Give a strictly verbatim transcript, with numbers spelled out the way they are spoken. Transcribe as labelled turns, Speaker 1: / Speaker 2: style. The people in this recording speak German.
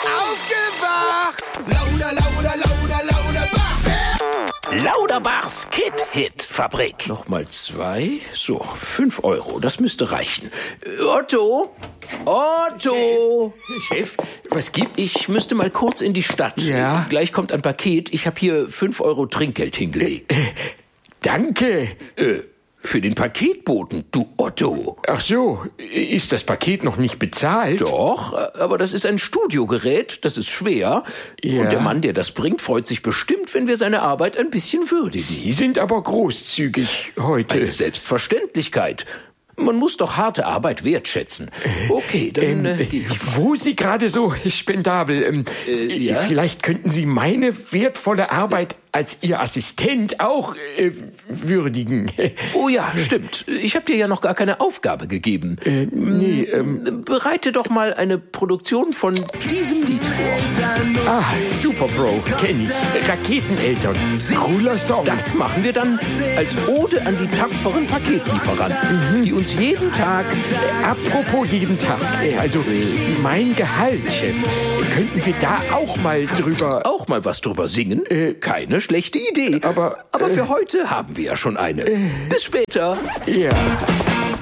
Speaker 1: Aufgewacht! Lauter, lauter, lauter, lauter,
Speaker 2: Lauterbachs Kid-Hit-Fabrik.
Speaker 3: Nochmal zwei. So, fünf Euro. Das müsste reichen. Äh, Otto? Otto!
Speaker 4: Chef, was gibt's?
Speaker 3: Ich müsste mal kurz in die Stadt.
Speaker 4: Ja?
Speaker 3: Gleich kommt ein Paket. Ich habe hier fünf Euro Trinkgeld hingelegt.
Speaker 4: Äh, danke.
Speaker 3: Äh, für den Paketboten, du Otto.
Speaker 4: Ach so, ist das Paket noch nicht bezahlt?
Speaker 3: Doch, aber das ist ein Studiogerät, das ist schwer.
Speaker 4: Ja.
Speaker 3: Und der Mann, der das bringt, freut sich bestimmt, wenn wir seine Arbeit ein bisschen würdigen.
Speaker 4: Sie sind aber großzügig heute.
Speaker 3: Eine Selbstverständlichkeit. Man muss doch harte Arbeit wertschätzen. Okay, dann
Speaker 4: Ähm,
Speaker 3: äh, gehe ich.
Speaker 4: wo Sie gerade so spendabel, ähm,
Speaker 3: Äh, ja?
Speaker 4: vielleicht könnten Sie meine wertvolle Arbeit als Ihr Assistent auch äh, würdigen.
Speaker 3: Oh ja, stimmt. Ich habe dir ja noch gar keine Aufgabe gegeben.
Speaker 4: Äh, nee, ähm,
Speaker 3: Bereite doch mal eine Produktion von diesem Lied vor.
Speaker 4: ah, Super Bro, kenn ich. Raketeneltern, cooler Song.
Speaker 3: Das machen wir dann als Ode an die tapferen Paketlieferanten, die uns jeden Tag...
Speaker 4: Apropos jeden Tag, äh, also äh, mein Gehalt, Chef, könnten wir da auch mal drüber...
Speaker 3: Auch mal was drüber singen? Äh, keine schlechte Idee.
Speaker 4: aber,
Speaker 3: Aber
Speaker 4: äh,
Speaker 3: für heute haben wir ja schon eine. Bis später.
Speaker 4: Ja.